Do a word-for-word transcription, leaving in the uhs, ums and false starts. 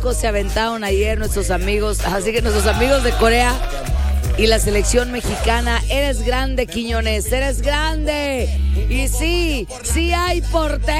tacos se aventaron ayer nuestros amigos. Así que nuestros amigos de Corea y la selección mexicana. Eres grande, Quiñones, eres grande. Y sí, sí hay portero.